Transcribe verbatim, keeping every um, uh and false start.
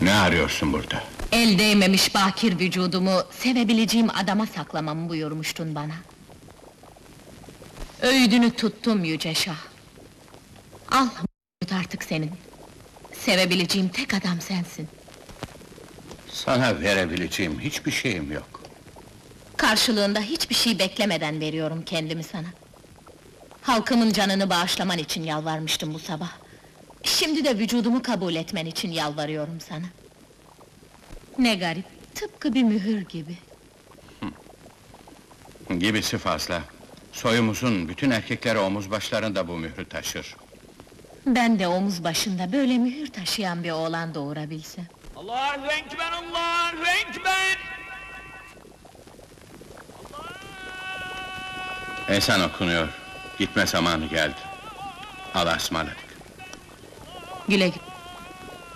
Ne arıyorsun burada? El değmemiş bakir vücudumu, sevebileceğim adama saklamamı buyurmuştun bana. Öğüdünü tuttum yüce şah. Al, artık senin. Sevebileceğim tek adam sensin. Sana verebileceğim hiçbir şeyim yok. Karşılığında hiçbir şey beklemeden veriyorum kendimi sana. Halkımın canını bağışlaman için yalvarmıştım bu sabah. Şimdi de vücudumu kabul etmen için yalvarıyorum sana. Ne garip, tıpkı bir mühür gibi. Gibisi fazla. Soyumuzun bütün erkekleri omuz başlarında bu mührü taşır. Ben de omuz başında böyle mühür taşıyan bir oğlan doğurabilsem. Allahu Ekber, Allahu Ekber! Ezan okunuyor. Gitme zamanı geldi. Allah'a ısmarladık. Güle güle.